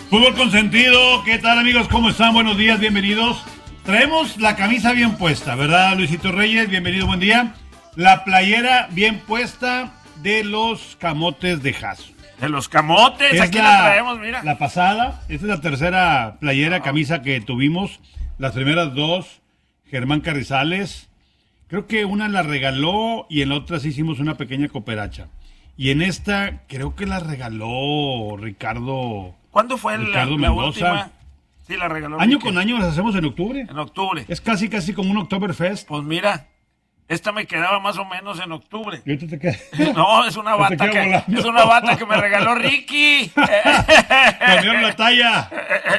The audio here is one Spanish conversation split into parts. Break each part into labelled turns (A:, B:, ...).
A: Fútbol Consentido, ¿qué tal amigos? ¿Cómo están? Buenos días, bienvenidos. Traemos la camisa bien puesta, ¿verdad, Luisito Reyes? Bienvenido, buen día. La playera bien puesta de los Camotes de Jasso.
B: De los Camotes,
A: Es
B: aquí la traemos, mira.
A: La pasada, esta es la tercera playera, camisa que tuvimos. Las primeras dos, Germán Carrizales. Creo que una la regaló y en la otra sí hicimos una pequeña cooperacha. Y en esta creo que la regaló Ricardo.
B: ¿Cuándo fue la
A: Mendoza.
B: última? Sí, la regaló.
A: Año con año las hacemos en octubre.
B: En octubre.
A: Es casi como un Oktoberfest.
B: Pues mira, esta me quedaba más o menos en octubre.
A: ¿Y ahorita te queda?
B: No, es una bata que me regaló Ricky.
A: Cambiaron la talla.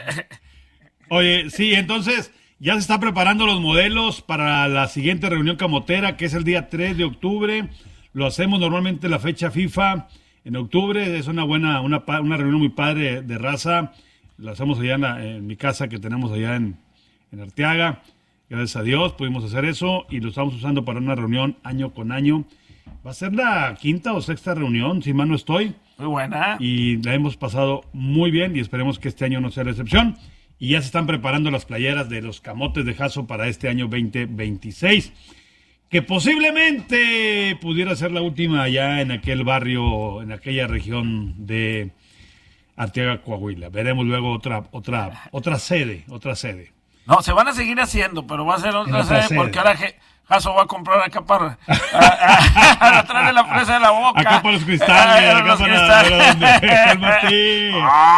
A: Oye, sí, entonces ya se está preparando los modelos para la siguiente reunión camotera, que es el día 3 de octubre. Lo hacemos normalmente la fecha FIFA en octubre. Es una reunión muy padre de raza. Lo hacemos allá en mi casa que tenemos allá en Arteaga. Gracias a Dios pudimos hacer eso y lo estamos usando para una reunión año con año. Va a ser la quinta o sexta reunión, si mal no estoy.
B: Muy buena.
A: Y la hemos pasado muy bien y esperemos que este año no sea la excepción. Y ya se están preparando las playeras de los Camotes de Jasso para este año 2026. Que posiblemente pudiera ser la última allá en aquel barrio, en aquella región de Arteaga, Coahuila. Veremos luego otra sede.
B: No, se van a seguir haciendo, pero va a ser otra sede porque ahora Jasso va a comprar acá para atrás de la presa de la Boca.
A: Acá para los cristales, acá para donde. Cálmate.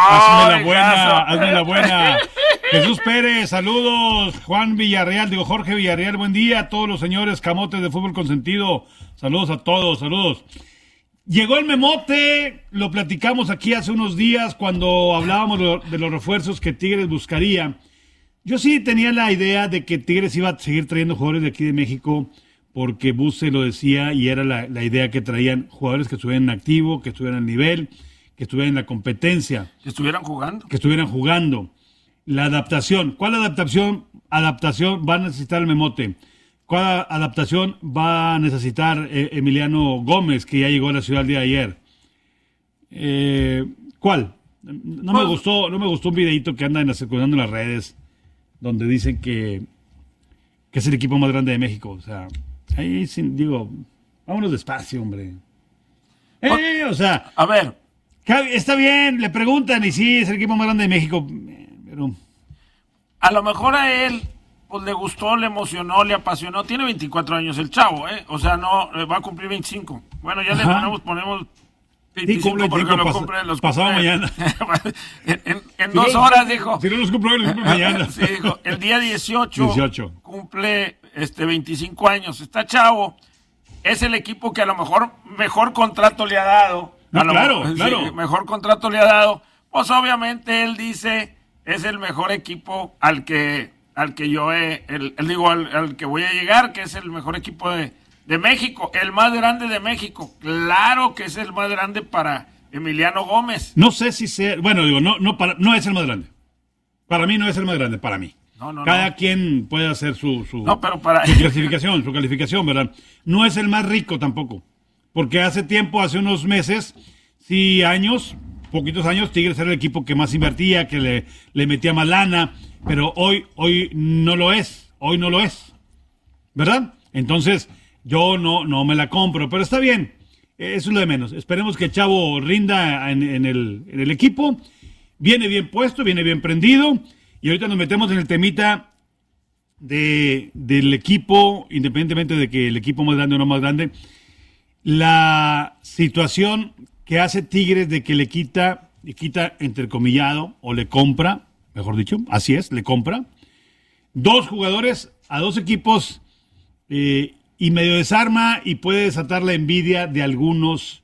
A: Hazme la buena. Jesús Pérez, saludos. Jorge Villarreal, buen día a todos los señores Camotes de Fútbol Consentido. Saludos a todos, saludos. Llegó el memote, lo platicamos aquí hace unos días cuando hablábamos de los refuerzos que Tigres buscaría. Yo sí tenía la idea de que Tigres iba a seguir trayendo jugadores de aquí de México porque Buse lo decía y era la idea que traían jugadores que estuvieran en activo, que estuvieran al nivel, que estuvieran en la competencia.
B: Que estuvieran
A: jugando. La adaptación. ¿Cuál adaptación va a necesitar el memote? ¿Cuál adaptación va a necesitar Emiliano Gómez, que ya llegó a la ciudad el día de ayer? ¿Cuál? No me gustó un videito que anda circulando en las redes donde dicen que es el equipo más grande de México. O sea, ahí vámonos despacio, hombre.
B: A ver.
A: Está bien, le preguntan y sí, es el equipo más grande de México. Pero
B: a lo mejor a él pues le gustó, le emocionó, le apasionó. Tiene 24 años el chavo, ¿eh? O sea, no, va a cumplir 25. Bueno, ya le ponemos 25 porque lo cumple
A: pasado mañana.
B: en 2 horas, dijo.
A: Si no los cumplo hoy, los cumplo mañana.
B: Sí, dijo, el día 18 cumple 25 años. Está chavo. Es el equipo que a lo mejor contrato le ha dado.
A: Claro.
B: Sí, mejor contrato le ha dado. Pues obviamente él dice, es el mejor equipo al que voy a llegar, que es el mejor equipo de México, el más grande de México. Claro que es el más grande para Emiliano Gómez.
A: No sé si sea, no es el más grande. Para mí no es el más grande, para mí. Cada quien puede hacer su calificación, ¿verdad? No es el más rico tampoco. Porque hace unos meses, sí, poquitos años, Tigres era el equipo que más invertía, que le metía más lana, pero hoy no lo es, ¿verdad? Entonces, yo no me la compro, pero está bien, eso es lo de menos. Esperemos que el chavo rinda en el equipo, viene bien puesto, viene bien prendido, y ahorita nos metemos en el temita del equipo, independientemente de que el equipo más grande o no más grande, la situación que hace Tigres de que le quita entrecomillado, o le compra, mejor dicho, así es, le compra 2 jugadores a 2 equipos y medio desarma y puede desatar la envidia de algunos